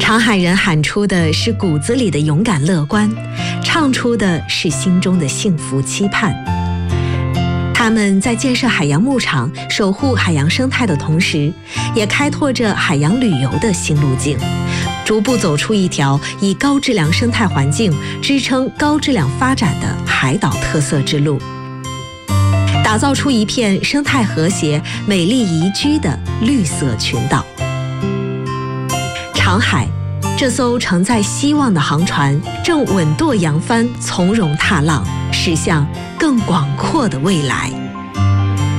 长海人喊出的是骨子里的勇敢乐观，唱出的是心中的幸福期盼。他们在建设海洋牧场、守护海洋生态的同时，也开拓着海洋旅游的新路径，逐步走出一条以高质量生态环境支撑高质量发展的海岛特色之路，打造出一片生态和谐、美丽宜居的绿色群岛。长海，这艘承载希望的航船正稳舵扬帆，从容踏浪，驶向更广阔的未来。